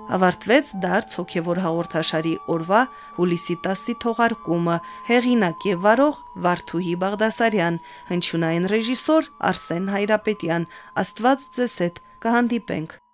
Ավարտվեց դարձ հոգևոր հաղորդաշարի օրվա հուլիսի 10-ի թողարկումը, հեղինակ եւ վարող Վարդուհի Բաղդասարյան, հնչյունային ռեժիսոր Արսեն Հայրապետյան։ Աստված ձեզ հետ, կհանդիպենք։